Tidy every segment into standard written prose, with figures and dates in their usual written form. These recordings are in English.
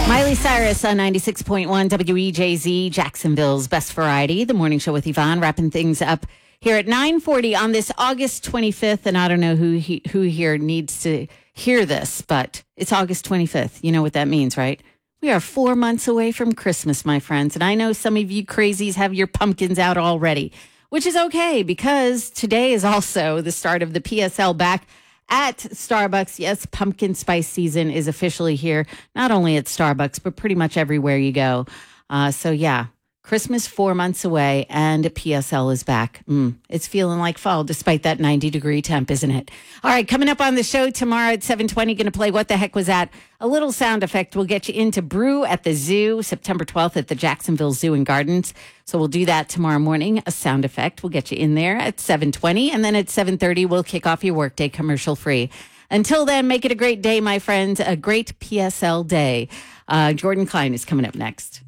Miley Cyrus on 96.1 WEJZ, Jacksonville's Best Variety. The morning show with Yvonne, wrapping things up here at 9:40 on this August 25th. And I don't know who here needs to hear this, but it's August 25th. You know what that means, right? We are 4 months away from Christmas, my friends. And I know some of you crazies have your pumpkins out already, which is okay because today is also the start of the PSL back at Starbucks. Yes, pumpkin spice season is officially here, not only at Starbucks, but pretty much everywhere you go. So yeah, Christmas 4 months away and PSL is back. It's feeling like fall despite that 90-degree temp, isn't it? All right, coming up on the show tomorrow at 7:20, going to play What the Heck Was That? A little sound effect will get you into Brew at the Zoo, September 12th at the Jacksonville Zoo and Gardens. So we'll do that tomorrow morning. A sound effect will get you in there at 7:20. And then at 7:30, we'll kick off your workday commercial free. Until then, make it a great day, my friends. A great PSL day. Jordan Klein is coming up next.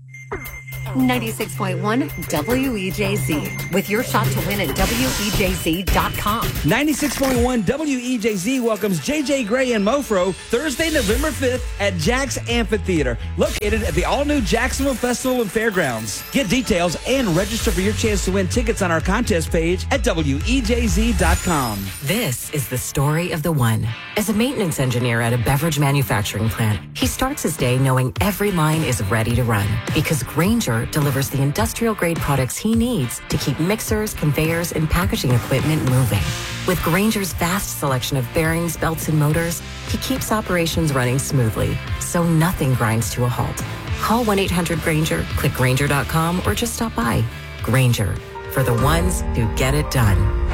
96.1 WEJZ with your shot to win at WEJZ.com. 96.1 WEJZ welcomes JJ Gray and Mofro Thursday, November 5th at Jack's Amphitheater, located at the all-new Jacksonville Festival and Fairgrounds. Get details and register for your chance to win tickets on our contest page at WEJZ.com. This is the story of the one. As a maintenance engineer at a beverage manufacturing plant, he starts his day knowing every line is ready to run because Grainger delivers the industrial-grade products he needs to keep mixers, conveyors, and packaging equipment moving. With Grainger's vast selection of bearings, belts, and motors, he keeps operations running smoothly, so nothing grinds to a halt. Call 1-800-GRAINGER, click Grainger.com, or just stop by. Grainger, for the ones who get it done.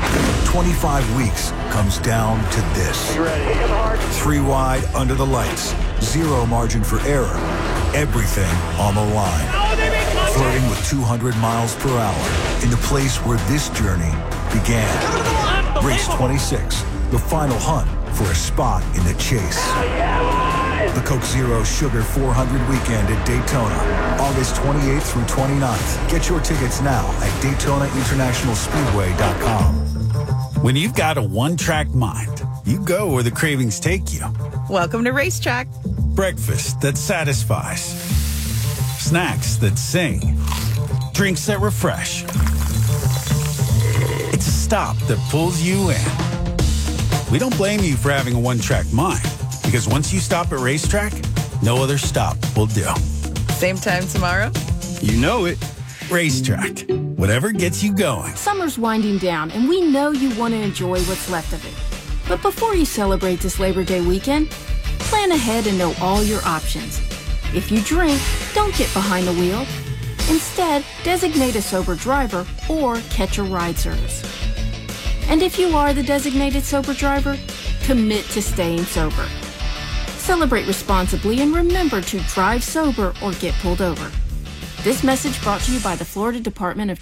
25 weeks comes down to this. You ready? 3 wide under the lights. Zero margin for error. Everything on the line. Flirting with 200 miles per hour in the place where this journey began. Race 26, the final hunt for a spot in the chase. The Coke Zero Sugar 400 weekend at Daytona, August 28th through 29th. Get your tickets now at DaytonaInternationalSpeedway.com. When you've got a one-track mind, you go where the cravings take you. Welcome to Racetrack. Breakfast that satisfies. Snacks that sing. Drinks that refresh. It's a stop that pulls you in. We don't blame you for having a one-track mind, because once you stop at Racetrack, no other stop will do. Same time tomorrow? You know it. Racetrack. Whatever gets you going. Summer's winding down, and we know you want to enjoy what's left of it. But before you celebrate this Labor Day weekend, plan ahead and know all your options. If you drink, don't get behind the wheel. Instead, designate a sober driver or catch a ride service. And if you are the designated sober driver, commit to staying sober. Celebrate responsibly and remember to drive sober or get pulled over. This message brought to you by the Florida Department of